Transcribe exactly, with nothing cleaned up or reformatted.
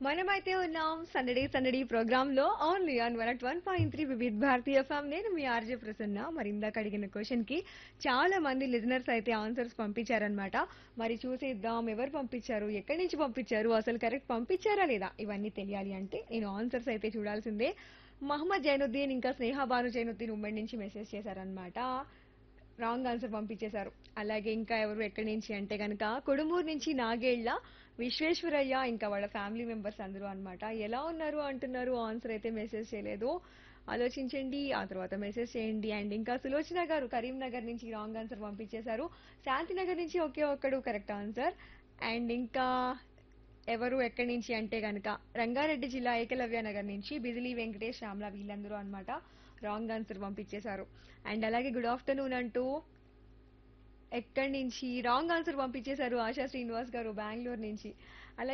మనమైతే ఉన్నాం సందడి సందడి ప్రోగ్రామ్ లో only on one at one point three Vividh Bharatiya FM. నేను మీ ఆర్జే ప్రసన్న. మరి ఇందాక అడిగిన క్వశ్చన్ కి చాలా మంది లిజనర్స్ అయితే ఆన్సర్స్ పంపించారనమాట. మరి చూసేద్దాం ఎవరు పంపించారు, ఎక్కడి నుంచి పంపించారు, అసలు కరెక్ట్ పంపించారా లేదా ఇవన్నీ తెలియాలి అంటే నేను ఆన్సర్స్ అయితే చూడాల్సిందే. మహమ్మద్ జైనుద్దీన్ ఇంకా స్నేహ బాను జైనుద్దీన్ ఉమ్మడి నుంచి మెసేజ్ చేశారనమాట. రాంగ్ ఆన్సర్ పంపించేశారు. అలాగే ఇంకా ఎవరు ఎక్కడి నుంచి అంటే కనుక కొడుమూరు నుంచి నాగేళ్ల విశ్వేశ్వరయ్య ఇంకా వాళ్ళ ఫ్యామిలీ మెంబర్స్ అందరూ అన్నమాట. ఎలా ఉన్నారు అంటున్నారు, ఆన్సర్ అయితే మెసేజ్ చేయలేదు. ఆలోచించండి, ఆ తర్వాత మెసేజ్ చేయండి. అండ్ ఇంకా సులోచన గారు కరీంనగర్ నుంచి రాంగ్ ఆన్సర్ పంపించేశారు. శాంతినగర్ నుంచి ఒకే ఒక్కడు కరెక్ట్ ఆన్సర్. అండ్ ఇంకా ఎవరు ఎక్కడి నుంచి అంటే గనక రంగారెడ్డి జిల్లా ఏకలవ్య నగర్ నుంచి బిజిలీ వెంకటేష్ శ్యామ్ల వీళ్ళందరూ అన్నమాట రాంగ్ ఆన్సర్ పంపించేశారు. అండ్ అలాగే గుడ్ ఆఫ్టర్నూన్ అంటూ ఎక్కడి నుంచి రాంగ్ ఆన్సర్ పంపించేశారు ఆశా శ్రీనివాస్ గారు బెంగళూరు నుంచి. అలాగే